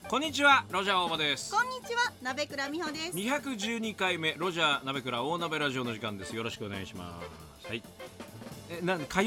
こんにちは、ロジャー大場です。 こんにちは、鍋倉美穂です。 212回目ロジャー鍋倉大鍋ラジオの時間です。よろしくお願いします。はい。なん火